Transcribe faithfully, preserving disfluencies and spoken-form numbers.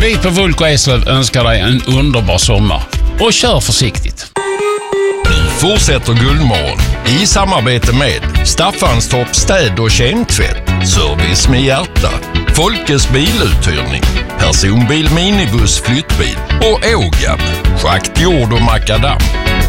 Vi på Vulko Eslöv önskar dig en underbar sommar. Och kör försiktigt. Nu fortsätter Guldmorgon i samarbete med Staffanstorp städ- och kemtvätt, service med hjärta, Folkets biluthyrning, personbil, minibuss, flyttbil och Ågab, schakt, jord och makadam.